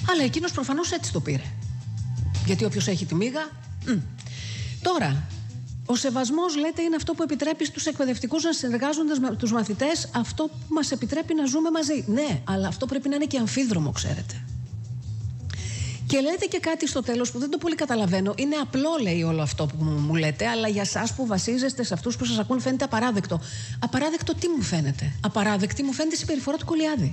Αλλά εκείνος προφανώς έτσι το πήρε. Γιατί όποιος έχει τη μύγα... Τώρα, ο σεβασμός, λέτε, είναι αυτό που επιτρέπει στους εκπαιδευτικούς να συνεργάζονται με τους μαθητές, αυτό που μας επιτρέπει να ζούμε μαζί. Ναι, αλλά αυτό πρέπει να είναι και αμφίδρομο, ξέρετε. Και λέτε και κάτι στο τέλος που δεν το πολύ καταλαβαίνω. Είναι απλό, λέει, όλο αυτό που μου λέτε, αλλά για εσάς που βασίζεστε σε αυτούς που σας ακούν φαίνεται απαράδεκτο. Απαράδεκτο τι μου φαίνεται? Απαράδεκτη μου φαίνεται η συμπεριφορά του Κολιάδη.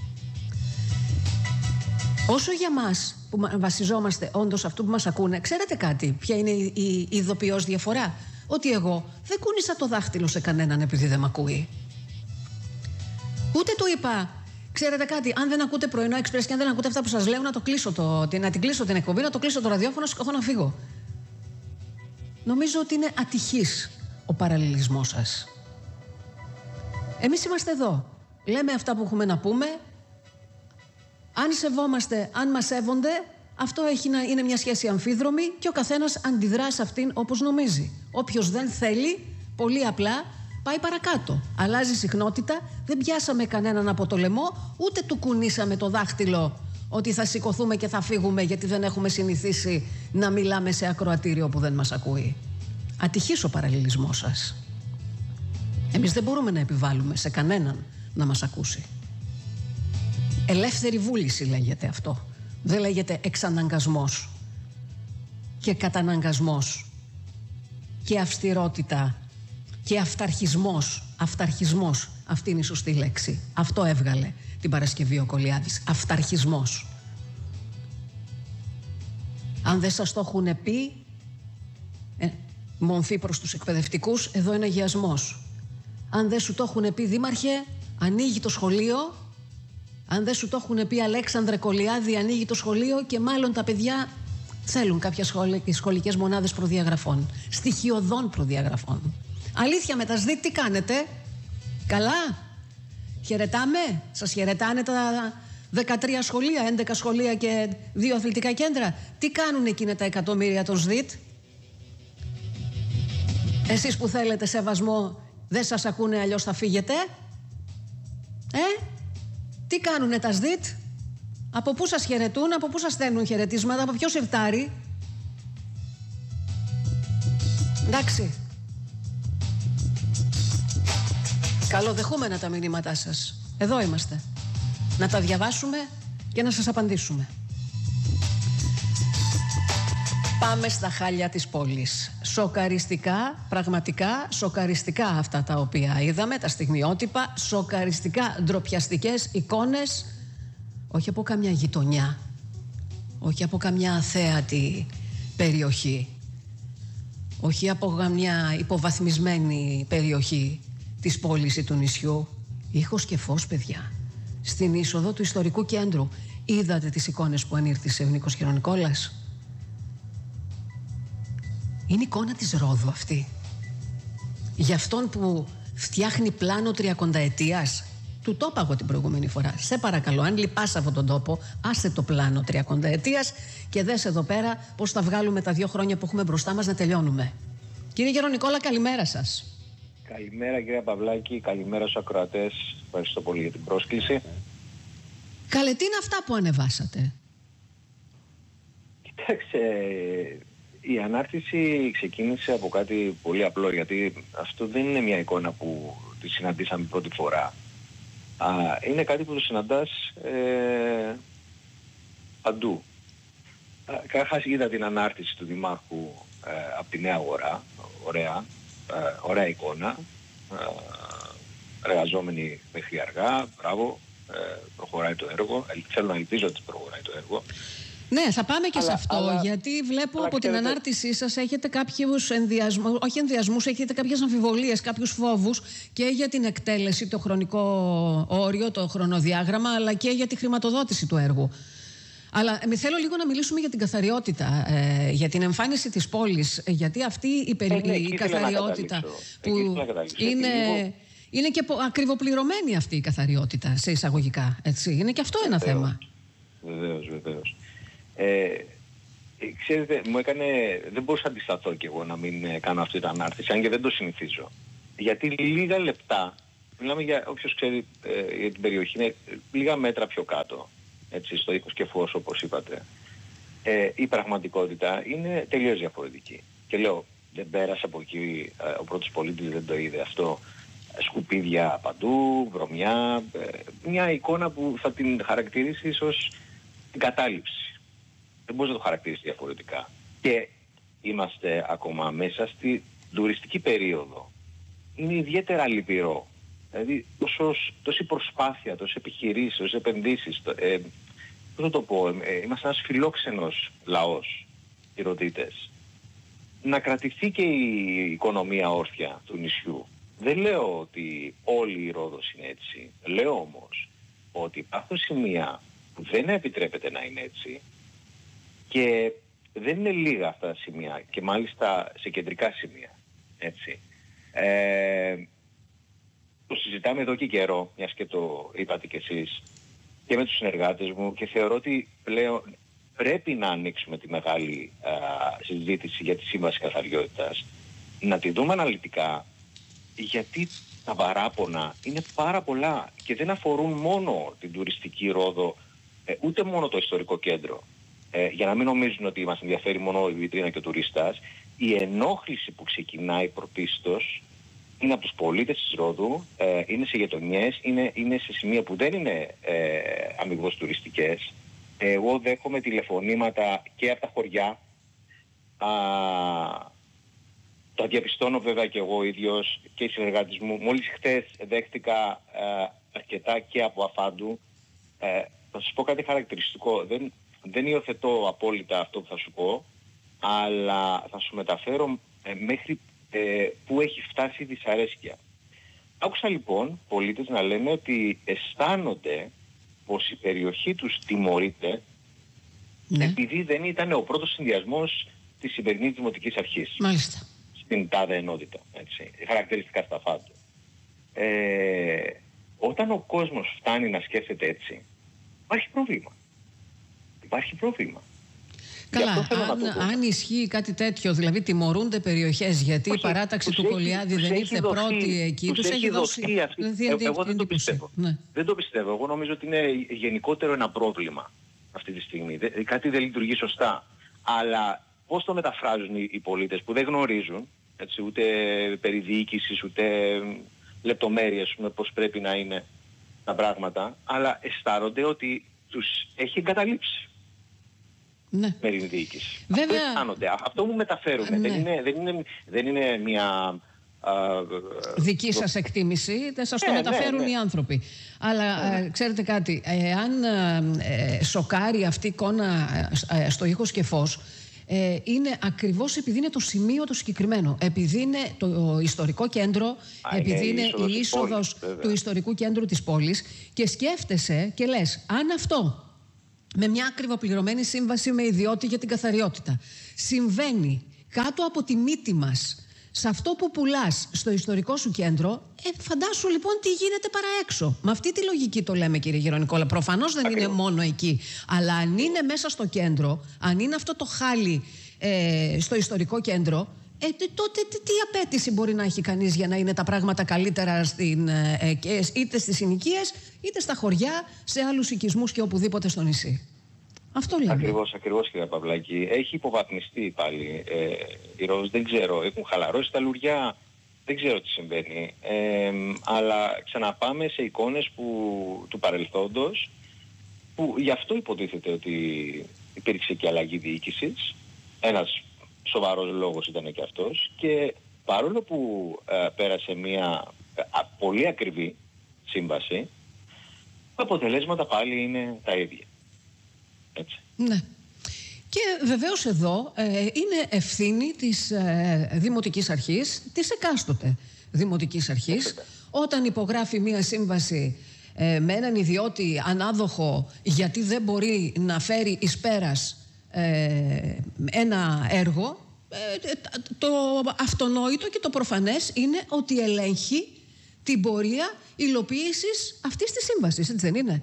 Όσο για μας που βασιζόμαστε όντως αυτού που μας ακούνε, ξέρετε κάτι, ποια είναι η ειδοποιώς διαφορά? Ότι εγώ δεν κούνησα το δάχτυλο σε κανέναν επειδή δεν μ' ακούει. Ούτε του είπα, ξέρετε κάτι, αν δεν ακούτε πρωινό Express και αν δεν ακούτε αυτά που σας λέω, να την κλείσω την εκπομπή, να το κλείσω το ραδιόφωνο, σηκωθώ να φύγω. Νομίζω ότι είναι ατυχής ο παραλληλισμός σας. Εμείς είμαστε εδώ. Λέμε αυτά που έχουμε να πούμε. Αν σεβόμαστε, αν μας σέβονται, αυτό είναι μια σχέση αμφίδρομη και ο καθένας αντιδρά σε αυτήν όπως νομίζει. Όποιος δεν θέλει, πολύ απλά πάει παρακάτω. Αλλάζει συχνότητα, δεν πιάσαμε κανέναν από το λαιμό, ούτε του κουνήσαμε το δάχτυλο ότι θα σηκωθούμε και θα φύγουμε γιατί δεν έχουμε συνηθίσει να μιλάμε σε ακροατήριο που δεν μας ακούει. Ατυχής ο παραλληλισμός σας. Εμείς δεν μπορούμε να επιβάλλουμε σε κανέναν να μας ακούσει. Ελεύθερη βούληση λέγεται αυτό. Δεν λέγεται εξαναγκασμός και καταναγκασμός και αυστηρότητα και αυταρχισμός. Αυταρχισμός, αυτή είναι η σωστή λέξη. Αυτό έβγαλε την Παρασκευή ο Κολιάδης. Αυταρχισμός. Αν δεν σας το έχουν πει, μομφή προς τους εκπαιδευτικούς, εδώ είναι αγιασμός. Αν δεν σου το έχουν πει, δήμαρχε, ανοίγει το σχολείο. Αν δεν σου το έχουν πει, Αλέξανδρε Κολιάδη, ανοίγει το σχολείο και μάλλον τα παιδιά θέλουν κάποιες σχολικές μονάδες προδιαγραφών. Στοιχειωδών προδιαγραφών. Αλήθεια, με τα ΣΔΙΤ τι κάνετε? Καλά? Χαιρετάμε? Σας χαιρετάνε τα 13 σχολεία, 11 σχολεία και 2 αθλητικά κέντρα? Τι κάνουν εκείνα τα εκατομμύρια των ΣΔΙΤ? Εσείς που θέλετε σεβασμό, δεν σας ακούνε, αλλιώς θα φύγετε? Τι κάνουνε τα ΣΔΙΤ? Από πού σας χαιρετούν, από πού σας στέλνουν χαιρετίσματα, από ποιο σιρτάρι? Εντάξει. Καλοδεχούμενα τα μηνύματά σας. Εδώ είμαστε. Να τα διαβάσουμε και να σας απαντήσουμε. Πάμε στα χάλια της πόλης. Σοκαριστικά, πραγματικά σοκαριστικά αυτά τα οποία είδαμε, τα στιγμιότυπα, σοκαριστικά ντροπιαστικές εικόνες, όχι από καμιά γειτονιά, όχι από καμιά αθέατη περιοχή, όχι από καμιά υποβαθμισμένη περιοχή της πόλης ή του νησιού. Ήχος και φως, παιδιά. Στην είσοδο του ιστορικού κέντρου είδατε τις εικόνες που ανήρθησε ο Νίκος Χειρονικόλας? Είναι εικόνα της Ρόδου αυτή. Για αυτόν που φτιάχνει πλάνο 30ετίας. Του το είπα εγώ την προηγούμενη φορά. Σε παρακαλώ, αν λυπάσαι αυτόν τον τόπο, άσε το πλάνο 30ετίας και δες εδώ πέρα πώς θα βγάλουμε τα 2 χρόνια που έχουμε μπροστά μας να τελειώνουμε. Κύριε Γερονικόλα, καλημέρα σας. Καλημέρα κύριε Παυλάκη, καλημέρα στους ακροατές. Ευχαριστώ πολύ για την πρόσκληση. Καλέ, τι είναι αυτά που ανεβάσατε? Κοιτάξτε, η ανάρτηση ξεκίνησε από κάτι πολύ απλό, γιατί αυτό δεν είναι μια εικόνα που τη συναντήσαμε πρώτη φορά. Είναι κάτι που το συναντάς παντού. Καταρχάς είδα την ανάρτηση του Δημάρχου από τη Νέα Αγορά, ωραία εικόνα, εργαζόμενοι μέχρι αργά, μπράβο, προχωράει το έργο, θέλω να ελπίζω ότι προχωράει το έργο. Ναι, θα πάμε και σε αυτό, γιατί βλέπω από την ανάρτησή σας έχετε κάποιους ενδιασμούς, έχετε κάποιες αμφιβολίες, κάποιους φόβους και για την εκτέλεση, το χρονικό όριο, το χρονοδιάγραμμα, αλλά και για τη χρηματοδότηση του έργου. Αλλά θέλω λίγο να μιλήσουμε για την καθαριότητα, για την εμφάνιση της πόλης, γιατί αυτή η καθαριότητα που είναι και ακριβοπληρωμένη αυτή η καθαριότητα, σε εισαγωγικά, έτσι, είναι και αυτό ένα θέμα. Βεβαίως. Ξέρετε, δεν μπορούσα να αντισταθώ κι εγώ να μην κάνω αυτή την ανάρτηση, αν και δεν το συνηθίζω. Γιατί λίγα λεπτά, μιλάμε για, όποιος ξέρει για την περιοχή, είναι λίγα μέτρα πιο κάτω. έτσι, στο οίκος και φως όπως είπατε, η πραγματικότητα είναι τελείως διαφορετική. Και λέω, δεν πέρασε από εκεί, ο πρώτος πολίτης δεν το είδε αυτό, σκουπίδια παντού, βρωμιά, μια εικόνα που θα την χαρακτηρίσει ως την κατάληψη. Δεν μπορείς να το χαρακτηρίσεις διαφορετικά. Και είμαστε ακόμα μέσα στη τουριστική περίοδο. Είναι ιδιαίτερα λυπηρό. Δηλαδή τόση προσπάθεια, τόσες επιχειρήσεις, τόσες επενδύσεις. Πώς να το πω, είμαστε ένας φιλόξενος λαός, οι Ροδίτες. Να κρατηθεί και η οικονομία όρθια του νησιού. Δεν λέω ότι όλη η Ρόδος είναι έτσι. Λέω όμως ότι υπάρχουν σημεία που δεν επιτρέπεται να είναι έτσι και δεν είναι λίγα αυτά τα σημεία και μάλιστα σε κεντρικά σημεία. Έτσι. Το συζητάμε εδώ και καιρό, μιας και το είπατε κι εσείς, και με τους συνεργάτες μου και θεωρώ ότι πλέον πρέπει να ανοίξουμε τη μεγάλη συζήτηση για τη Σύμβαση Καθαριότητας, να τη δούμε αναλυτικά, γιατί τα παράπονα είναι πάρα πολλά και δεν αφορούν μόνο την τουριστική Ρόδο, ούτε μόνο το ιστορικό κέντρο. Για να μην νομίζουν ότι μας ενδιαφέρει μόνο η βιτρίνα και ο τουρίστας, η ενόχληση που ξεκινάει πρωτίστως είναι από τους πολίτες της Ρόδου, είναι σε γειτονιές, είναι σε σημεία που δεν είναι αμιγώς τουριστικές. Εγώ δέχομαι τηλεφωνήματα και από τα χωριά. Το διαπιστώνω βέβαια και εγώ ίδιος και οι συνεργάτες μου. Μόλις χτες δέχτηκα αρκετά και από Αφάντου. Θα σας πω κάτι χαρακτηριστικό. Δεν υιοθετώ απόλυτα αυτό που θα σου πω, αλλά θα σου μεταφέρω μέχρι που έχει φτάσει η δυσαρέσκεια. Άκουσα λοιπόν πολίτες να λένε ότι αισθάνονται πως η περιοχή τους τιμωρείται, ναι, επειδή δεν ήταν ο πρώτος συνδυασμός της σημερινής Δημοτικής Αρχής. Μάλιστα. Στην τάδε ενότητα, έτσι, χαρακτηριστικά στα Φάντου. Όταν ο κόσμος φτάνει να σκέφτεται έτσι, υπάρχει πρόβλημα. Υπάρχει πρόβλημα. Καλά, αν ισχύει κάτι τέτοιο, δηλαδή τιμωρούνται περιοχές γιατί η παράταξη του Κολιάδη δεν ήρθε πρώτη εκεί, τους έχει δώσει. Εγώ δεν το πιστεύω. Ναι. Δεν το πιστεύω. Εγώ νομίζω ότι είναι γενικότερο ένα πρόβλημα αυτή τη στιγμή. Κάτι δεν λειτουργεί σωστά. Αλλά πώς το μεταφράζουν οι πολίτες που δεν γνωρίζουν, έτσι, ούτε περί διοίκησης, ούτε λεπτομέρειες, πώς πρέπει να είναι τα πράγματα, αλλά αισθάνονται ότι τους έχει εγκαταλείψει. Ναι. Με την διοίκηση. Βέβαια... Αυτό μου μεταφέρουν. Ναι. Δεν είναι μια... δική σας εκτίμηση, δεν σας το μεταφέρουν οι άνθρωποι. Αλλά ξέρετε κάτι, αν σοκάρει αυτή η εικόνα στο ήχος και φως, είναι ακριβώς επειδή είναι το σημείο το συγκεκριμένο. Επειδή είναι το ιστορικό κέντρο, επειδή είναι η είσοδος του ιστορικού κέντρου της πόλης και σκέφτεσαι και λες, αν αυτό με μια ακριβοπληρωμένη σύμβαση με ιδιώτη για την καθαριότητα συμβαίνει κάτω από τη μύτη μας, σε αυτό που πουλάς στο ιστορικό σου κέντρο, φαντάσου λοιπόν τι γίνεται παραέξω. Με αυτή τη λογική το λέμε, κύριε Γερονικόλα. Προφανώς δεν είναι μόνο εκεί. Αλλά αν είναι μέσα στο κέντρο, αν είναι αυτό το χάλι στο ιστορικό κέντρο, τότε τι απέτηση μπορεί να έχει κανείς για να είναι τα πράγματα καλύτερα είτε στις συνοικίες, είτε στα χωριά, σε άλλους οικισμούς και οπουδήποτε στο νησί. Αυτό λέμε. Ακριβώς κύριε Παυλάκη. Έχει υποβαθμιστεί πάλι η Ρόδος, δεν ξέρω, έχουν χαλαρώσει τα λουριά, δεν ξέρω τι συμβαίνει. Αλλά ξαναπάμε σε εικόνες του παρελθόντος, που γι' αυτό υποτίθεται ότι υπήρξε και αλλαγή διοίκησης. Ένας σοβαρός λόγος ήταν και αυτός, και παρόλο που πέρασε μια πολύ ακριβή σύμβαση, τα αποτελέσματα πάλι είναι τα ίδια. Έτσι. Ναι. Και βεβαίως εδώ είναι ευθύνη της Δημοτικής Αρχής, της εκάστοτε Δημοτικής Αρχής, όταν υπογράφει μία σύμβαση με έναν ιδιώτη ανάδοχο γιατί δεν μπορεί να φέρει εις πέρας ένα έργο, το αυτονόητο και το προφανές είναι ότι ελέγχει την πορεία υλοποίησης αυτής της σύμβασης, έτσι δεν είναι?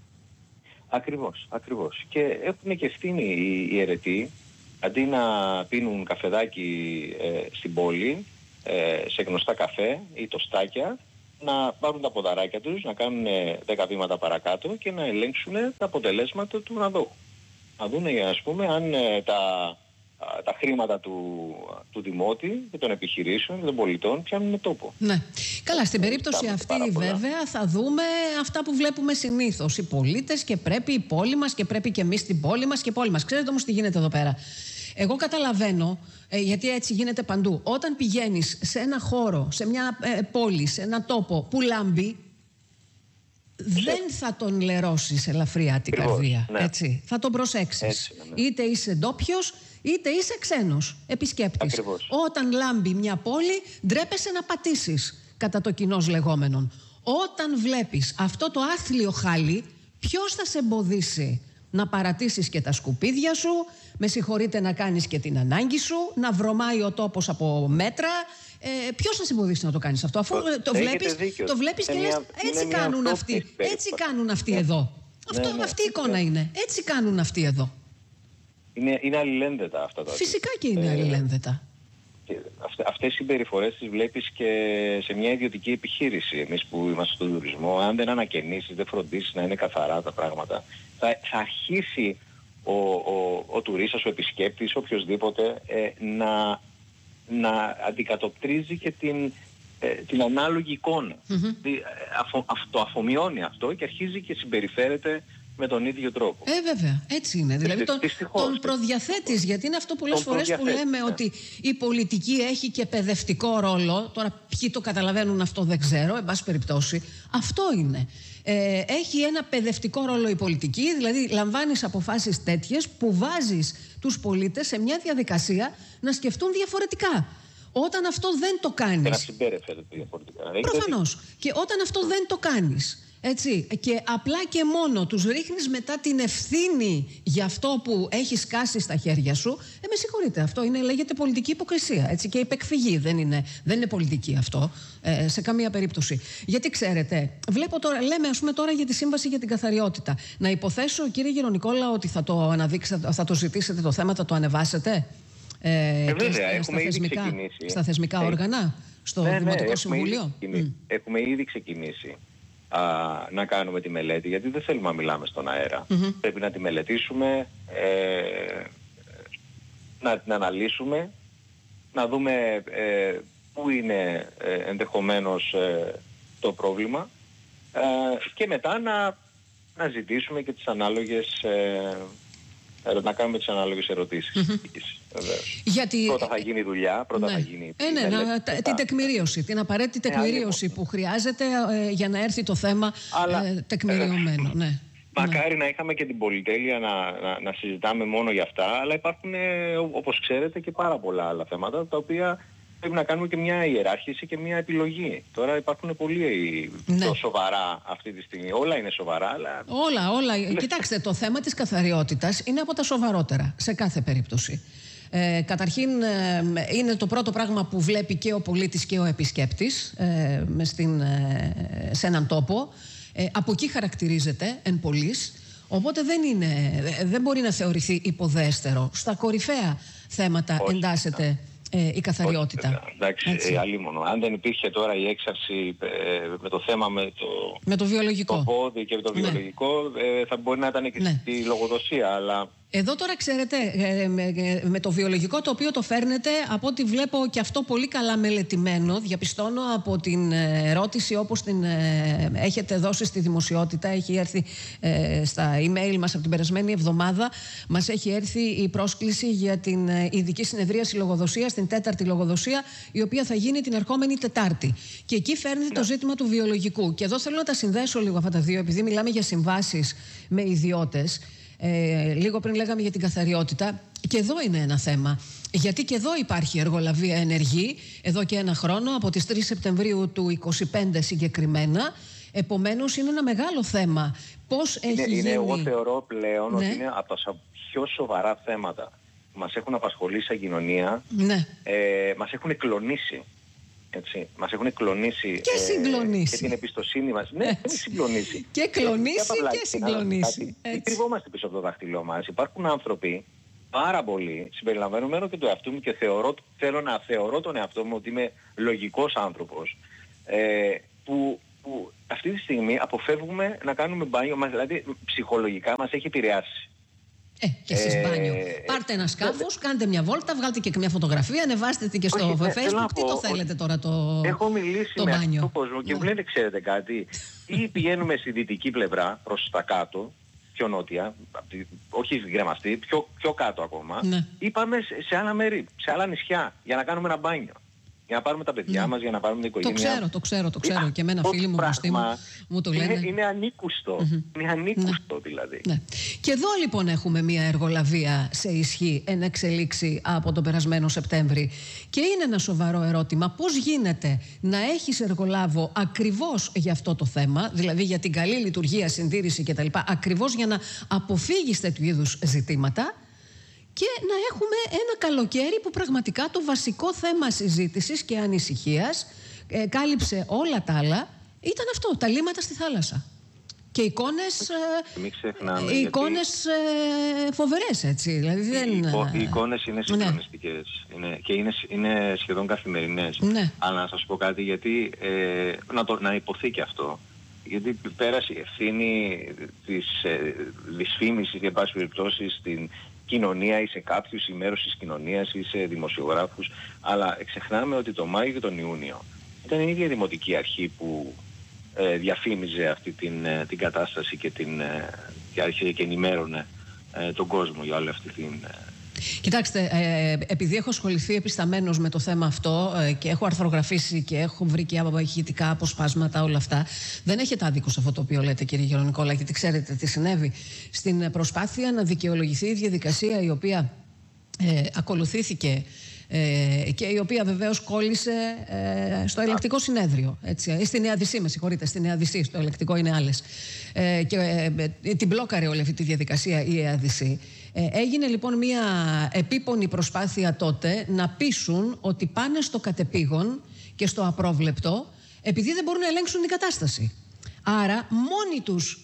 Ακριβώς. Και έχουν και ευθύνη οι αιρετοί, αντί να πίνουν καφεδάκι στην πόλη, σε γνωστά καφέ ή τοστάκια, να πάρουν τα ποδαράκια τους, να κάνουν 10 βήματα παρακάτω και να ελέγξουν τα αποτελέσματα του αναδόχου. Να δουν, ας πούμε, αν τα χρήματα του δημότη και των επιχειρήσεων και των πολιτών πιάνουν τόπο. Ναι. Καλά, στην περίπτωση αυτή βέβαια θα δούμε αυτά που βλέπουμε συνήθως. Οι πολίτες και πρέπει η πόλη μας και πρέπει και εμείς στην πόλη μας και πόλη μας. Ξέρετε όμως τι γίνεται εδώ πέρα? Εγώ καταλαβαίνω, γιατί έτσι γίνεται παντού. Όταν πηγαίνεις σε ένα χώρο, σε μια πόλη, σε ένα τόπο που λάμπει, δεν θα τον λερώσεις ελαφριά την καρδία. Ναι. Έτσι. Θα τον προσέξεις. Έτσι, ναι. Είτε είσαι ντόπιος, είτε είσαι ξένος επισκέπτης. Ακριβώς. Όταν λάμπει μια πόλη, ντρέπεσαι να πατήσεις, κατά το κοινώς λεγόμενον. Όταν βλέπεις αυτό το άθλιο χάλι, ποιος θα σε εμποδίσει να παρατήσεις και τα σκουπίδια σου, με συγχωρείτε, να κάνεις και την ανάγκη σου, να βρωμάει ο τόπος από μέτρα? Ποιος θα σε εμποδίσει να το κάνεις αυτό? Αφού το βλέπεις και λες, έτσι κάνουν αυτοί. Έτσι κάνουν αυτοί εδώ. Αυτή η εικόνα είναι. Έτσι κάνουν αυτοί εδώ. Είναι αλληλένδετα αυτά τα. Φυσικά και είναι αλληλένδετα. Αυτές οι συμπεριφορές τις βλέπεις και σε μια ιδιωτική επιχείρηση. Εμείς που είμαστε στον τουρισμό, αν δεν ανακαινήσεις, δεν φροντίσεις να είναι καθαρά τα πράγματα, θα αρχίσει ο τουρίστας, ο επισκέπτης, οποιοσδήποτε, να αντικατοπτρίζει και την ανάλογη εικόνα. Το αφομοιώνει αυτό και αρχίζει και συμπεριφέρεται με τον ίδιο τρόπο. Βέβαια, έτσι είναι. Δηλαδή τον προδιαθέτεις, γιατί είναι αυτό πολλές φορές που λέμε ότι η πολιτική έχει και παιδευτικό ρόλο. Τώρα ποιοι το καταλαβαίνουν αυτό δεν ξέρω, εν πάση περιπτώσει. Αυτό είναι. Έχει ένα παιδευτικό ρόλο η πολιτική, δηλαδή λαμβάνεις αποφάσεις τέτοιες που βάζεις τους πολίτες σε μια διαδικασία να σκεφτούν διαφορετικά. Όταν αυτό δεν το κάνεις... Και να συμπεριφέρεται διαφορετικά. Προφανώς. Και όταν αυτό δεν το κάνεις, έτσι, και απλά και μόνο τους ρίχνεις μετά την ευθύνη για αυτό που έχεις κάσει στα χέρια σου, με συγχωρείτε, αυτό λέγεται πολιτική υποκρισία, έτσι, και υπεκφυγή. Δεν είναι πολιτική αυτό, σε καμία περίπτωση. Γιατί ξέρετε, βλέπω τώρα, λέμε ας πούμε τώρα για τη Σύμβαση για την Καθαριότητα. Να υποθέσω, κύριε Γερονικόλα, ότι θα το ζητήσετε το θέμα, θα το ανεβάσετε βέβαια, στα θεσμικά όργανα, στο Δημοτικό Συμβούλιο. Έχουμε ήδη ξεκινήσει να κάνουμε τη μελέτη, γιατί δεν θέλουμε να μιλάμε στον αέρα. Πρέπει να τη μελετήσουμε, να την αναλύσουμε, να δούμε πού είναι ενδεχομένως το πρόβλημα και μετά να ζητήσουμε και τις ανάλογες, να κάνουμε τις ανάλογες ερωτήσεις. Γιατί... Πρώτα θα γίνει η δουλειά, θα γίνει την τεκμηρίωση, την απαραίτητη τεκμηρίωση που χρειάζεται για να έρθει το θέμα τεκμηριωμένο. Μακάρι να είχαμε και την πολυτέλεια να συζητάμε μόνο για αυτά, αλλά υπάρχουν, όπως ξέρετε, και πάρα πολλά άλλα θέματα, τα οποία πρέπει να κάνουμε και μια ιεράρχηση και μια επιλογή. Τώρα υπάρχουν πολύ πιο σοβαρά αυτή τη στιγμή. Όλα είναι σοβαρά, αλλά... Όλα. Κοιτάξτε, το θέμα της καθαριότητας είναι από τα σοβαρότερα, σε κάθε περίπτωση. Καταρχήν είναι το πρώτο πράγμα που βλέπει και ο πολίτης και ο επισκέπτης σε έναν τόπο. Από εκεί χαρακτηρίζεται εν πολλοίς. Οπότε δεν μπορεί να θεωρηθεί υποδέστερο. Στα κορυφαία θέματα εντάσσεται η καθαριότητα. Εντάξει, αλίμονο. Αν δεν υπήρχε τώρα η έξαρση με το θέμα με το βιολογικό, το πόδι και με το βιολογικό, θα μπορεί να ήταν και στη λογοδοσία, αλλά... Εδώ τώρα ξέρετε, με το βιολογικό, το οποίο το φέρνετε, από ό,τι βλέπω και αυτό πολύ καλά μελετημένο, διαπιστώνω από την ερώτηση όπως την έχετε δώσει στη δημοσιότητα, έχει έρθει στα email μας από την περασμένη εβδομάδα, μας έχει έρθει η πρόσκληση για την ειδική συνεδρίαση λογοδοσίας, την 4η λογοδοσία, η οποία θα γίνει την ερχόμενη Τετάρτη. Και εκεί φέρνετε το ζήτημα του βιολογικού. Και εδώ θέλω να τα συνδέσω λίγο αυτά τα δύο, επειδή μιλάμε για συμβάσεις με ιδιώτες. Λίγο πριν λέγαμε για την καθαριότητα, και εδώ είναι ένα θέμα. Γιατί και εδώ υπάρχει εργολαβία ενεργή, εδώ και ένα χρόνο, από τις 3 Σεπτεμβρίου του 2025 συγκεκριμένα. Επομένως είναι ένα μεγάλο θέμα. Πώς έχει γίνει... Εγώ θεωρώ πλέον ότι είναι από τα πιο σοβαρά θέματα που μας έχουν απασχολήσει σαν κοινωνία. Μας έχουν κλονίσει. Έτσι. Μας έχουν κλονίσει και την εμπιστοσύνη μας. Ναι, έχουν συγκλονίσει. Και κλονίσει και συγκλονίσει. Δεν κρυβόμαστε πίσω από το δάχτυλό μας. Υπάρχουν άνθρωποι, πάρα πολλοί, συμπεριλαμβανομένου και του εαυτού μου, και θέλω να θεωρώ τον εαυτό μου ότι είμαι λογικός άνθρωπος, που αυτή τη στιγμή αποφεύγουμε να κάνουμε μπάνιο, δηλαδή ψυχολογικά μας έχει επηρεάσει. Και εσείς μπάνιο. Πάρτε ένα σκάφος, κάντε μια βόλτα, βγάλτε και μια φωτογραφία, ανεβάστε τη και στο Facebook. Τι το θέλετε τώρα έχω μιλήσει το με μπάνιο. αυτόν τον κόσμο και μου λένε, ξέρετε κάτι, ή πηγαίνουμε στη δυτική πλευρά προς τα κάτω, πιο νότια, όχι γκρεμαστή, πιο κάτω ακόμα, ή πάμε σε άλλα μέρη, σε άλλα νησιά για να κάνουμε ένα μπάνιο. Για να πάρουμε τα παιδιά μας, για να πάρουμε την οικογένεια. Το ξέρω. Και εμένα φίλοι μου, γνωστοί μου το λένε. Είναι ανήκουστο. Είναι ανήκουστο δηλαδή. Ναι. Και εδώ λοιπόν έχουμε μια εργολαβία σε ισχύ εν εξελίξει από τον περασμένο Σεπτέμβρη. Και είναι ένα σοβαρό ερώτημα πώς γίνεται να έχεις εργολάβο ακριβώς για αυτό το θέμα, δηλαδή για την καλή λειτουργία, συντήρηση κτλ. Ακριβώς για να αποφύγεις τέτοιου είδους ζητήματα. Και να έχουμε ένα καλοκαίρι που πραγματικά το βασικό θέμα συζήτησης και ανησυχίας κάλυψε όλα τα άλλα, ήταν αυτό, τα λίμματα στη θάλασσα. Και εικόνες φοβερές, έτσι. Δηλαδή οι εικόνες είναι συγκλονιστικές και είναι σχεδόν καθημερινές. Ναι. Αλλά να σας πω κάτι, γιατί να υποθεί και αυτό. Γιατί πέρασε η ευθύνη της δυσφήμισης και εν πάση περιπτώσει στην κοινωνία ή σε κάποιους, ή μέρος της κοινωνίας ή σε δημοσιογράφους, αλλά ξεχνάμε ότι το Μάιο και τον Ιούνιο ήταν η ίδια δημοτική αρχή που διαφήμιζε αυτή την κατάσταση και άρχισε και ενημέρωνε τον κόσμο για όλη αυτή την... Κοιτάξτε, επειδή έχω ασχοληθεί επισταμένως με το θέμα αυτό και έχω αρθρογραφήσει και έχω βρει και ηχητικά αποσπάσματα, όλα αυτά, δεν έχετε άδικο σε αυτό το οποίο λέτε, κύριε Γερονικόλα, γιατί ξέρετε τι συνέβη. Στην προσπάθεια να δικαιολογηθεί η διαδικασία η οποία ακολουθήθηκε και η οποία βεβαίως κόλλησε στο ελεκτικό συνέδριο. Έτσι, στην ΕΑΔΣ, με συγχωρείτε, στην ΕΑΔΣ, στο ελεκτικό είναι άλλες. Και την μπλόκαρε όλη αυτή τη διαδικασία η ΕΑΔΣ. Έγινε λοιπόν μια επίπονη προσπάθεια τότε να πείσουν ότι πάνε στο κατεπήγον και στο απρόβλεπτο επειδή δεν μπορούν να ελέγξουν την κατάσταση. Άρα μόνοι τους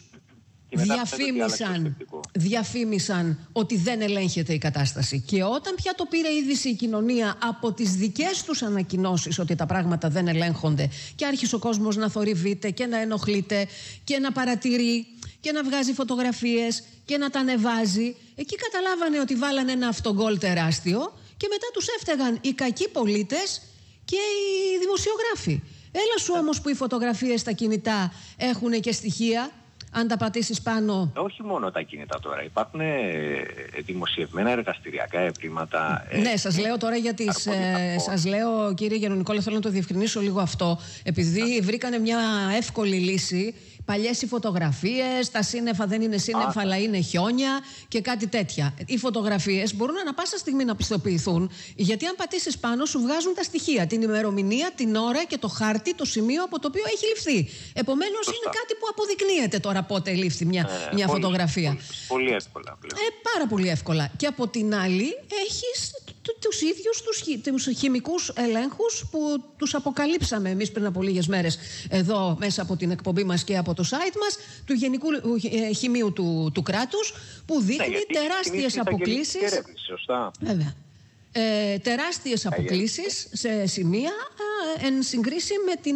διαφήμισαν ότι δεν ελέγχεται η κατάσταση. Και όταν πια το πήρε είδηση η κοινωνία από τις δικές τους ανακοινώσεις ότι τα πράγματα δεν ελέγχονται και άρχισε ο κόσμος να θορυβείται και να ενοχλείται και να παρατηρεί και να βγάζει φωτογραφίες και να τα ανεβάζει, εκεί καταλάβανε ότι βάλανε ένα αυτογκόλ τεράστιο και μετά τους έφταιγαν οι κακοί πολίτες και οι δημοσιογράφοι. Έλα σου όμως που οι φωτογραφίες στα κινητά έχουν και στοιχεία. Αν τα πατήσεις πάνω... Όχι μόνο τα κινητά τώρα. Υπάρχουν δημοσιευμένα εργαστηριακά ευρήματα. Ναι, σας λέω τώρα για τις... σας λέω, κύριε Γερονικόλα, θέλω να το διευκρινίσω λίγο αυτό. Επειδή βρήκανε μια εύκολη λύση. Παλιές οι φωτογραφίες, τα σύννεφα δεν είναι σύννεφα αλλά είναι χιόνια και κάτι τέτοια. Οι φωτογραφίες μπορούν ανα πάσα στιγμή να πιστοποιηθούν, γιατί αν πατήσεις πάνω σου βγάζουν τα στοιχεία, την ημερομηνία, την ώρα και το χάρτη, το σημείο από το οποίο έχει ληφθεί. Επομένως είναι κάτι που αποδεικνύεται τώρα πότε λήφθη μια φωτογραφία. Πολύ εύκολα πλέον. Πάρα πολύ εύκολα. Και από την άλλη έχεις τους ίδιους τους χημικούς ελέγχους που τους αποκαλύψαμε εμείς πριν από λίγες μέρες εδώ μέσα από την εκπομπή μας και από το site μας, του Γενικού Χημείου του κράτους, που δείχνει τεράστιες αποκλίσεις. Σωστά. Βέβαια. Τεράστιες αποκλίσεις σε σημεία εν συγκρίση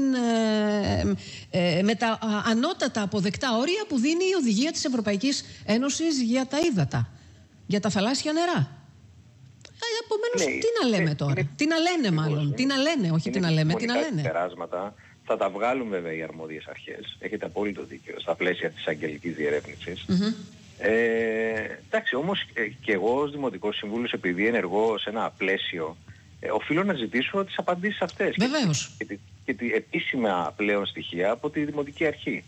με τα ανώτατα αποδεκτά όρια που δίνει η οδηγία της Ευρωπαϊκής Ένωσης για τα ύδατα, για τα θαλάσσια νερά. Επομένως, τι να λέμε τώρα. Τι να λένε μάλλον. Τι να λένε, όχι τι να λέμε, τι να λένε. Περάσματα θα τα βγάλουν βέβαια οι αρμόδιες αρχές. Έχετε απόλυτο δίκιο στα πλαίσια της αγγελικής διερεύνησης. Εντάξει, όμως και εγώ ως Δημοτικός Συμβούλος, επειδή ενεργώ σε ένα πλαίσιο, οφείλω να ζητήσω τις απαντήσεις αυτές. Βεβαίως. Και τη επίσημα πλέον στοιχεία από τη Δημοτική Αρχή.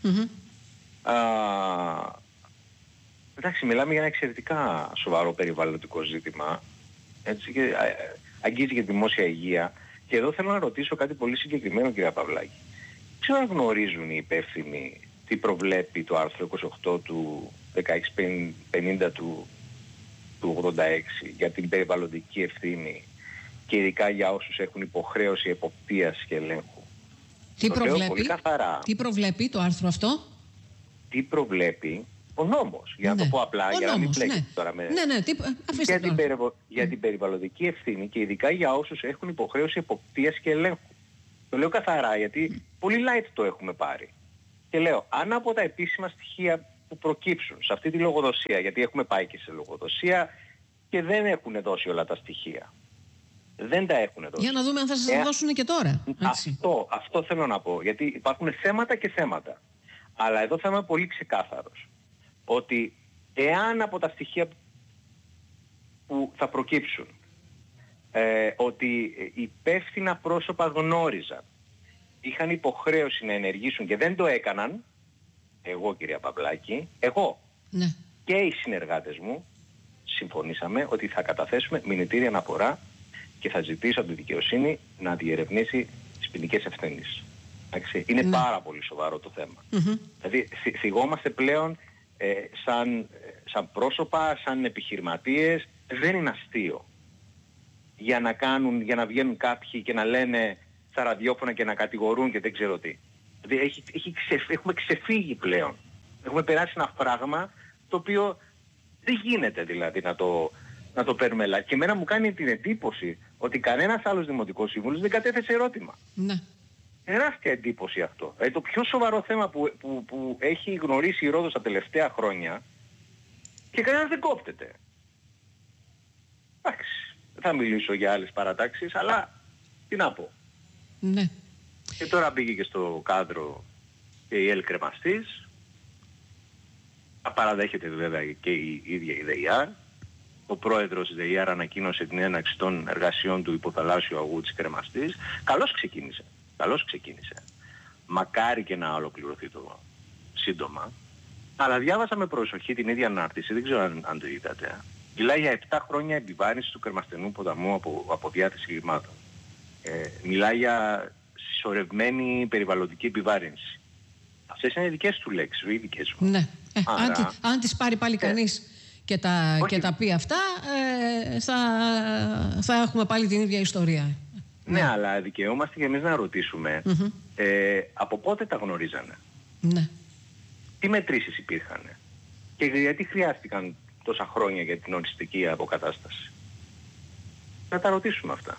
Εντάξει, μιλάμε για ένα εξαιρετικά σοβαρό περιβαλλοντικό ζήτημα. Έτσι, και αγγίζει για τη δημόσια υγεία. Και εδώ θέλω να ρωτήσω κάτι πολύ συγκεκριμένο, κύριε Παυλάκη. Ξέρω αν γνωρίζουν οι υπεύθυνοι τι προβλέπει το άρθρο 28 του 1650 του 86 για την περιβαλλοντική ευθύνη και ειδικά για όσους έχουν υποχρέωση εποπτείας και ελέγχου. Τι προβλέπει το άρθρο αυτό? Τι προβλέπει ο νόμος, για να το πω απλά, για να μην μπλέκετε τώρα με... για την περιβαλλοντική ευθύνη και ειδικά για όσους έχουν υποχρέωση εποπτείας και ελέγχου. Το λέω καθαρά, γιατί Πολύ light το έχουμε πάρει. Και λέω, αν από τα επίσημα στοιχεία που προκύψουν σε αυτή τη λογοδοσία, γιατί έχουμε πάει και σε λογοδοσία και δεν έχουν δώσει όλα τα στοιχεία. Δεν τα έχουν δώσει. Για να δούμε αν θα σας δώσουν και τώρα. Αυτό θέλω να πω. Γιατί υπάρχουν θέματα και θέματα. Αλλά εδώ θα είμαι πολύ ξεκάθαρος. Ότι εάν από τα στοιχεία που θα προκύψουν ότι υπεύθυνα πρόσωπα γνώριζαν, είχαν υποχρέωση να ενεργήσουν και δεν το έκαναν, εγώ κυρία Παυλάκη, εγώ και οι συνεργάτες μου συμφωνήσαμε ότι θα καταθέσουμε μηνυτήρια αναφορά και θα ζητήσω από τη δικαιοσύνη να διερευνήσει τις ποινικές ευθύνες. Είναι πάρα πολύ σοβαρό το θέμα. Δηλαδή θυγόμαστε πλέον σαν πρόσωπα, σαν επιχειρηματίες. Δεν είναι αστείο για να βγαίνουν κάποιοι και να λένε στα ραδιόφωνα και να κατηγορούν και δεν ξέρω τι. Δηλαδή έχουμε ξεφύγει πλέον. Έχουμε περάσει ένα πράγμα το οποίο δεν γίνεται δηλαδή να το παίρνουμε ελάχιστα. Και εμένα μου κάνει την εντύπωση ότι κανένας άλλος δημοτικός σύμβουλος δεν κατέθεσε ερώτημα. Ναι. Τεράστια εντύπωση αυτό. Το πιο σοβαρό θέμα που έχει γνωρίσει η Ρόδος τα τελευταία χρόνια και κανένας δεν κόπτεται. Εντάξει, δεν θα μιλήσω για άλλες παρατάξεις, αλλά τι να πω. Ναι. Και τώρα πήγε και στο κάδρο και η ΕΛ κρεμαστής. Παραδέχεται βέβαια και η ίδια η ΔΕΙΑΡ. Ο πρόεδρος της ΔΕΙΑΡ ανακοίνωσε την έναρξη των εργασιών του υποθαλάσσιου αγού της κρεμαστής. Καλώς ξεκίνησε. Μακάρι και να ολοκληρωθεί το σύντομα. Αλλά διάβασα με προσοχή την ίδια ανάρτηση, δεν ξέρω αν το είδατε. Μιλάει για 7 χρόνια επιβάρυνση του κρεμαστενού ποταμού από διάθεση λιμάτων. Μιλάει για συσσωρευμένη περιβαλλοντική επιβάρυνση. Αυτές είναι οι δικές του λέξεις, οι δικές μου. Ναι. Αν τις πάρει πάλι κανείς και τα πει αυτά, θα έχουμε πάλι την ίδια ιστορία. Ναι, αλλά δικαιούμαστε και εμείς να ρωτήσουμε από πότε τα γνωρίζανε. Ναι. Τι μετρήσεις υπήρχαν και γιατί χρειάστηκαν τόσα χρόνια για την οριστική αποκατάσταση. Να τα ρωτήσουμε αυτά.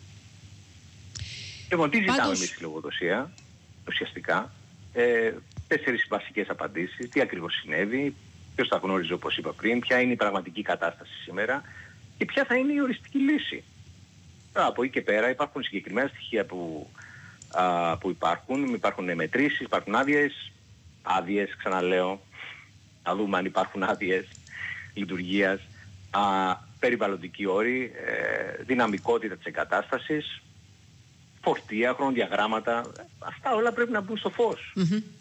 Λοιπόν, τι ζητάμε εμείς στη λογοδοσία, ουσιαστικά, 4 βασικές απαντήσεις, τι ακριβώς συνέβη, ποιος τα γνώριζε όπως είπα πριν, ποια είναι η πραγματική κατάσταση σήμερα και ποια θα είναι η οριστική λύση. Από εκεί και πέρα υπάρχουν συγκεκριμένα στοιχεία που υπάρχουν μετρήσεις, υπάρχουν άδειες, ξαναλέω, να δούμε αν υπάρχουν άδειες λειτουργίας, περιβαλλοντικοί όροι, δυναμικότητα της εγκατάστασης, φορτία, χρονοδιαγράμματα, αυτά όλα πρέπει να μπουν στο φως.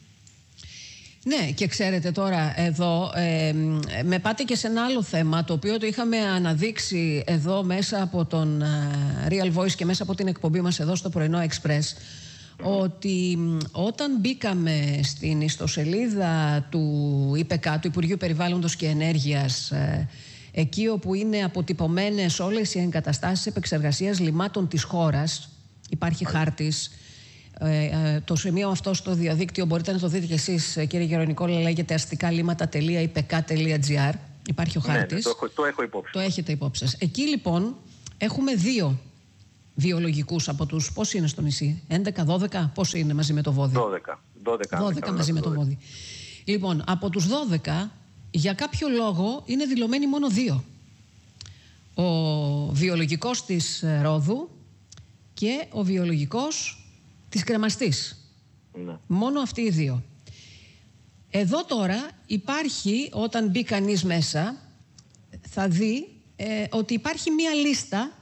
Ναι, και ξέρετε τώρα εδώ με πάτε και σε ένα άλλο θέμα το οποίο το είχαμε αναδείξει εδώ μέσα από τον Real Voice και μέσα από την εκπομπή μας εδώ στο Πρωινό Express, ότι όταν μπήκαμε στην ιστοσελίδα του ΙΠΕΚΑ, του Υπουργείου Περιβάλλοντος και Ενέργειας, εκεί όπου είναι αποτυπωμένες όλες οι εγκαταστάσεις επεξεργασίας λιμάτων της χώρας, υπάρχει χάρτης. Το σημείο αυτό στο διαδίκτυο μπορείτε να το δείτε κι εσείς, κύριε Γερονικόλα, λέγεται αστικά-λίματα.ipk.gr. Υπάρχει ο χάρτης. Ναι, το έχω υπόψη. Το έχετε υπόψη σας. Εκεί λοιπόν έχουμε 2 βιολογικούς από τους, πώς είναι στο νησί, 11-12, πώς είναι μαζί με το Βόδι? 12 μαζί με το Βόδι. Λοιπόν, από τους 12, για κάποιο λόγο είναι δηλωμένοι μόνο 2. Ο βιολογικός της Ρόδου και ο βιολογικός της κρεμαστής. Ναι. Μόνο αυτοί οι 2. Εδώ τώρα υπάρχει, όταν μπει κανείς μέσα, θα δει ότι υπάρχει μία λίστα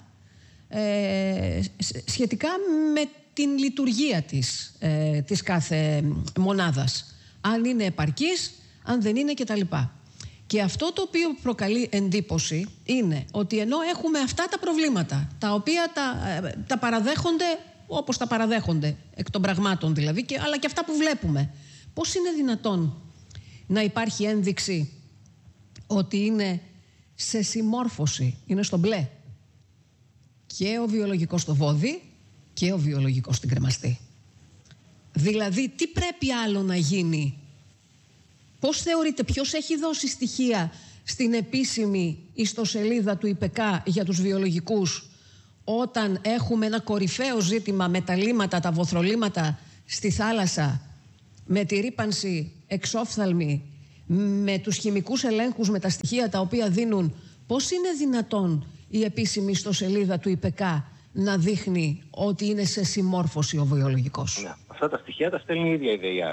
σχετικά με την λειτουργία της κάθε μονάδας. Αν είναι επαρκής, αν δεν είναι κτλ. Και αυτό το οποίο προκαλεί εντύπωση είναι ότι ενώ έχουμε αυτά τα προβλήματα, τα οποία τα παραδέχονται όπως τα παραδέχονται, εκ των πραγμάτων δηλαδή, αλλά και αυτά που βλέπουμε, πώς είναι δυνατόν να υπάρχει ένδειξη ότι είναι σε συμμόρφωση, είναι στο μπλε, και ο βιολογικός στο Βόδι και ο βιολογικός στην κρεμαστή? Δηλαδή, τι πρέπει άλλο να γίνει? Πώς θεωρείτε, ποιος έχει δώσει στοιχεία στην επίσημη ιστοσελίδα του ΙΠΕΚΑ για τους βιολογικούς, όταν έχουμε ένα κορυφαίο ζήτημα με τα λίματα, τα βοθρολίματα στη θάλασσα με τη ρύπανση εξόφθαλμη, με τους χημικούς ελέγχους, με τα στοιχεία τα οποία δίνουν, πώς είναι δυνατόν η επίσημη ιστοσελίδα του ΙΠΕΚΑ να δείχνει ότι είναι σε συμμόρφωση ο βιολογικός? Ναι, αυτά τα στοιχεία τα στέλνει η ίδια η ΔΕΙΑΡ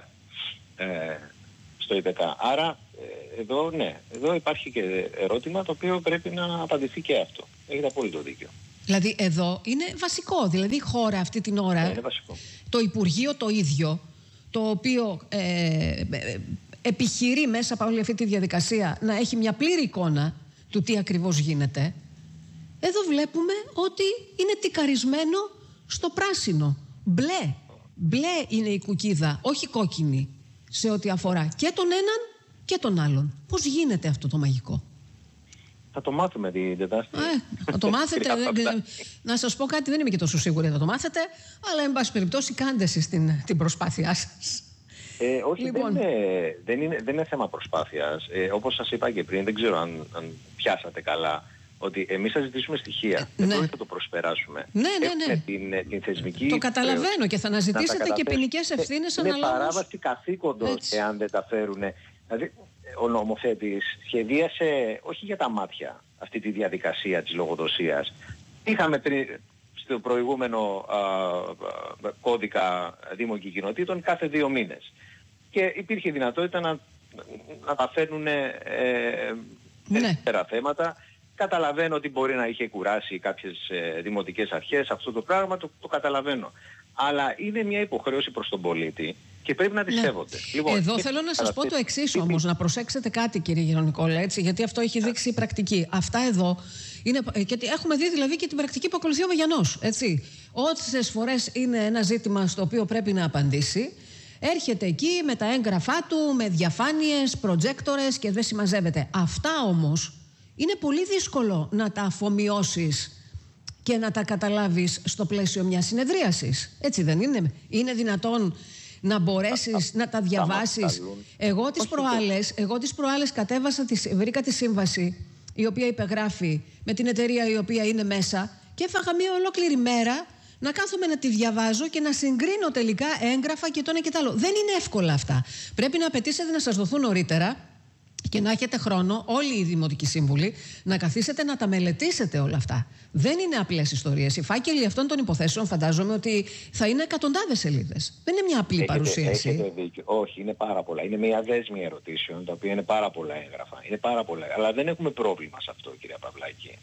στο ΙΠΕΚΑ. Άρα εδώ υπάρχει και ερώτημα το οποίο πρέπει να απαντηθεί και αυτό. Έχετε απόλυτο δίκιο. Δηλαδή εδώ είναι βασικό, δηλαδή η χώρα αυτή την ώρα, είναι βασικό. Το Υπουργείο το ίδιο, το οποίο επιχειρεί μέσα από όλη αυτή τη διαδικασία να έχει μια πλήρη εικόνα του τι ακριβώς γίνεται, εδώ βλέπουμε ότι είναι τικαρισμένο στο πράσινο. Μπλε είναι η κουκίδα, όχι κόκκινη, σε ό,τι αφορά και τον έναν και τον άλλον. Πώς γίνεται αυτό το μαγικό? Θα το μάθουμε την Τετάρτη. Θα το μάθετε. Να σας πω κάτι, δεν είμαι και τόσο σίγουρη θα το μάθετε, αλλά εν πάση περιπτώσει κάντε εσείς την προσπάθειά σας. Όχι, λοιπόν, δεν είναι θέμα προσπάθειας. Όπως σας είπα και πριν, δεν ξέρω αν πιάσατε καλά, ότι εμείς θα ζητήσουμε στοιχεία. Δεν θα το προσπεράσουμε. Ναι. Την θεσμική... Το καταλαβαίνω και θα αναζητήσετε και ποινικές ευθύνες αναλόγως. Είναι παράβαση καθήκοντος εάν δεν τα φέρουν. Δηλαδή, ο νομοθέτης σχεδίασε όχι για τα μάτια αυτή τη διαδικασία της λογοδοσίας. Είχαμε στο προηγούμενο κώδικα Δήμων και Κοινοτήτων κάθε 2 μήνες. Και υπήρχε δυνατότητα να τα φέρνουν τέσσερα θέματα. Καταλαβαίνω ότι μπορεί να είχε κουράσει κάποιες δημοτικές αρχές αυτό το πράγμα, το καταλαβαίνω. Αλλά είναι μια υποχρέωση προς τον πολίτη και πρέπει να τη σέβονται. Λοιπόν, εδώ θέλω να σας πω το εξής όμως, να προσέξετε κάτι κύριε Γερονικόλα, έτσι, γιατί αυτό έχει δείξει η πρακτική. Αυτά εδώ είναι, γιατί έχουμε δει δηλαδή και την πρακτική που ακολουθεί ο Βαγιανός, έτσι. Όσες φορές είναι ένα ζήτημα στο οποίο πρέπει να απαντήσει, έρχεται εκεί με τα έγγραφά του, με διαφάνειες, προτζέκτορες και δεν συμμαζεύεται. Αυτά όμως είναι πολύ δύσκολο να τα αφομοιώσεις και να τα καταλάβεις στο πλαίσιο μιας συνεδρίασης. Έτσι δεν είναι? Είναι δυνατόν να μπορέσεις να τα διαβάσεις? Εγώ τις προάλλες κατέβασα, βρήκα τη σύμβαση η οποία υπεγράφει με την εταιρεία η οποία είναι μέσα και έφαγα μια ολόκληρη μέρα να κάθομαι να τη διαβάζω και να συγκρίνω τελικά έγγραφα και το ένα και το άλλο. Δεν είναι εύκολα αυτά. Πρέπει να απαιτήσετε να σας δοθούν νωρίτερα και να έχετε χρόνο, όλοι οι δημοτικοί σύμβουλοι, να καθίσετε να τα μελετήσετε όλα αυτά. Δεν είναι απλές ιστορίες. Οι φάκελοι αυτών των υποθέσεων φαντάζομαι ότι θα είναι εκατοντάδες σελίδες. Δεν είναι μια απλή παρουσίαση. Έχετε δίκιο. Όχι, είναι πάρα πολλά. Είναι μια δέσμη ερωτήσεων, τα οποία είναι πάρα πολλά έγγραφα. Είναι πάρα πολλά. Αλλά δεν έχουμε πρόβλημα σε αυτό, κυρία Παυλάκη.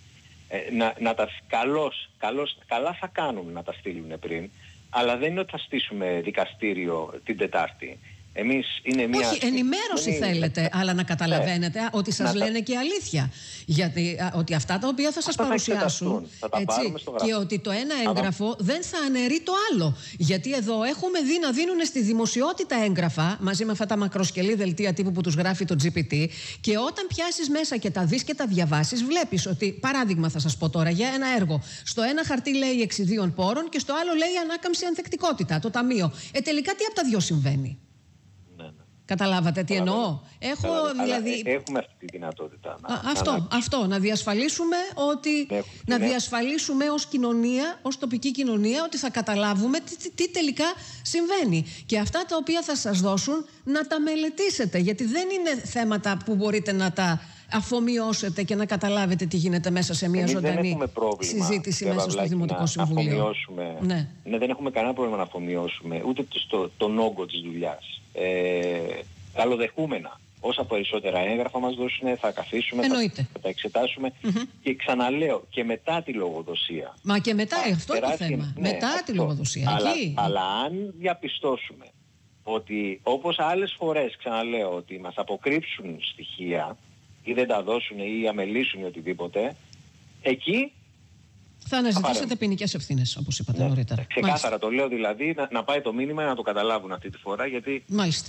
Καλά θα κάνουν να τα στείλουν πριν, αλλά δεν είναι ότι θα στήσουμε δικαστήριο την Τετάρτη. Εμείς είναι μια... Όχι, ενημέρωση θέλετε, αλλά να καταλαβαίνετε ότι σας λένε και αλήθεια. Γιατί ότι αυτά τα οποία θα σας παρουσιάσουν, και ότι το ένα έγγραφο δεν θα αναιρεί το άλλο. Γιατί εδώ έχουμε δει να δίνουν στη δημοσιότητα έγγραφα, μαζί με αυτά τα μακροσκελή δελτία τύπου που τους γράφει το GPT, και όταν πιάσεις μέσα και τα δεις και τα διαβάσεις, βλέπεις ότι, παράδειγμα θα σας πω τώρα, για ένα έργο, στο ένα χαρτί λέει εξιδίων πόρων και στο άλλο λέει ανάκαμψη ανθεκτικότητα, το ταμείο. Τελικά τι από τα δυο συμβαίνει? Καταλάβατε τι εννοώ? Έχουμε αυτή τη δυνατότητα. Αυτό, να διασφαλίσουμε ότι διασφαλίσουμε ως κοινωνία, ως τοπική κοινωνία, ότι θα καταλάβουμε τι τελικά συμβαίνει. Και αυτά τα οποία θα σας δώσουν να τα μελετήσετε, γιατί δεν είναι θέματα που μπορείτε να τα αφομοιώσετε και να καταλάβετε τι γίνεται μέσα σε μια ζωντανή συζήτηση μέσα στο Δημοτικό Συμβουλίο. Δεν έχουμε κανένα πρόβλημα να αφομοιώσουμε ούτε τον όγκο της δουλειάς. Καλοδεχούμενα. Όσα περισσότερα έγγραφα μας δώσουν, θα καθίσουμε, θα τα εξετάσουμε. Και ξαναλέω, και μετά τη λογοδοσία. Μα και μετά, αυτό το θέμα. Μετά τη λογοδοσία. Αλλά αν διαπιστώσουμε ότι όπως άλλες φορές, ξαναλέω, ότι μας αποκρύψουν στοιχεία ή δεν τα δώσουν ή αμελήσουν ή οτιδήποτε, εκεί θα αναζητήσετε ποινικές ευθύνες, όπως είπατε νωρίτερα. Ξεκάθαρα το λέω, δηλαδή να πάει το μήνυμα να το καταλάβουν αυτή τη φορά. Γιατί,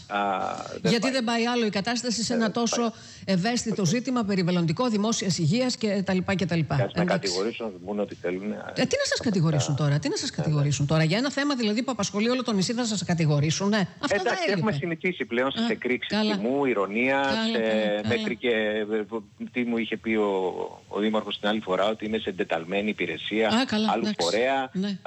δεν πάει άλλο η κατάσταση σε ένα τόσο ευαίσθητο ζήτημα περιβαλλοντικό, δημόσιας υγείας κτλ. Να κατηγορήσουν μόνο ότι θέλουν. Τι να σας κατηγορήσουν τώρα, τώρα, για ένα θέμα δηλαδή που απασχολεί όλο το νησί θα σας κατηγορήσουν? Εντάξει, έχουμε συνηθίσει πλέον στις εκρήξεις τιμού, ηρωνίας, μέχρι και τι μου είχε πει ο Δήμαρχος την άλλη φορά, ότι είμαι σε εντεταλμένη υπηρεσία. υπηρεσία, άλλου φορέα,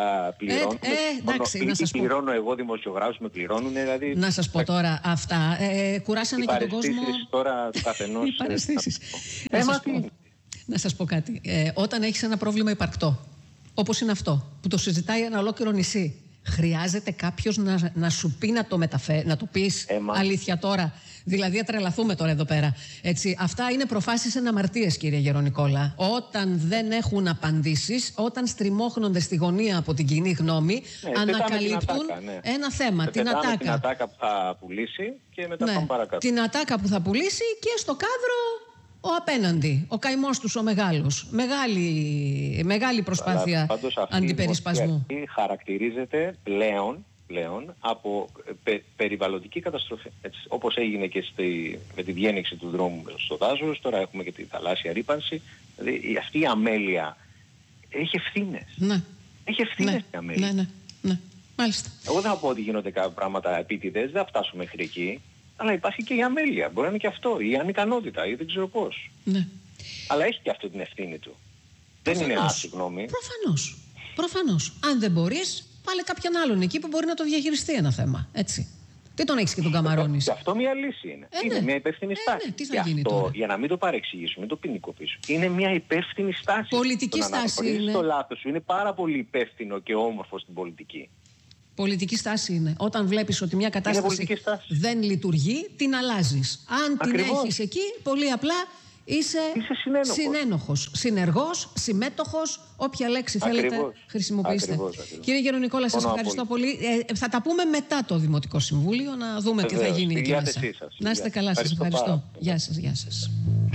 πληρώνω εγώ δημοσιογράφους, με πληρώνουν δηλαδή. Να σας πω τώρα αυτά, κουράσανε και τον κόσμο. Τώρα του καθενός. Οι παραισθήσεις. Να σας πω κάτι, όταν έχεις ένα πρόβλημα υπαρκτό, όπως είναι αυτό, που το συζητάει ένα ολόκληρο νησί, χρειάζεται κάποιος να σου πει να το πεις αλήθεια τώρα. Δηλαδή, τρελαθούμε τώρα εδώ πέρα. Έτσι, αυτά είναι προφάσεις εν αμαρτίες, κύριε Γερονικόλα. Όταν δεν έχουν απαντήσεις, όταν στριμώχνονται στη γωνία από την κοινή γνώμη, ανακαλύπτουν ένα θέμα. Την ατάκα. Την ατάκα που θα πουλήσει και μετά πάμε παρακάτω. Την ατάκα που θα πουλήσει και στο κάδρο ο απέναντι, ο καημός τους ο μεγάλος. Μεγάλη προσπάθεια αντιπερισπασμού. Αυτή χαρακτηρίζεται πλέον από περιβαλλοντική καταστροφή. Έτσι, όπως έγινε και με τη διένυξη του δρόμου στο δάσος, τώρα έχουμε και τη θαλάσσια ρύπανση. Δηλαδή αυτή η αμέλεια έχει ευθύνες. Ναι. Έχει ευθύνες η αμέλεια. Ναι. Μάλιστα. Εγώ δεν θα πω ότι γίνονται κάποια πράγματα επίτηδες, δεν θα φτάσουμε μέχρι εκεί. Αλλά υπάρχει και η αμέλεια. Μπορεί να είναι και αυτό, η ανικανότητα ή δεν ξέρω πώς. Ναι. Αλλά έχει και αυτό την ευθύνη του. Προφανώς. Δεν είναι άση γνώμη. Προφανώς. Αν δεν μπορείς, πάλι κάποιον άλλον εκεί που μπορεί να το διαχειριστεί ένα θέμα. Έτσι. Τι τον έχεις και τον καμαρώνεις. Και αυτό μια λύση είναι. Είναι μια υπεύθυνη στάση. Τι θα γίνει τώρα. Για να μην το παρεξηγήσουμε, μην το ποινικοποιήσουμε. Είναι μια υπεύθυνη στάση. Πολιτική στάση είναι. Το λάθος σου είναι πάρα πολύ υπεύθυνο και όμορφο στην πολιτική. Πολιτική στάση είναι. Όταν βλέπεις ότι μια κατάσταση δεν λειτουργεί, την αλλάζεις. Αν την έχεις εκεί, πολύ απλά είσαι συνένοχος. Συνεργός, συμμέτοχος, όποια λέξη θέλετε χρησιμοποιήστε. Κύριε Γερονικόλα, σας ευχαριστώ πολύ. Θα τα πούμε μετά το Δημοτικό Συμβούλιο, να δούμε τι θα γίνει εκεί μέσα. Να είστε καλά, σας ευχαριστώ. Γεια σας.